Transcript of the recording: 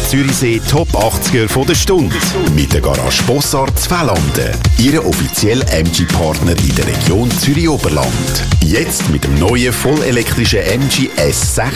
Zürichsee Top 80er von der Stunde. Mit der Garage Bossart Zwelanden. Ihre offizielle MG-Partner in der Region Zürich-Oberland. Jetzt mit dem neuen vollelektrischen MG S6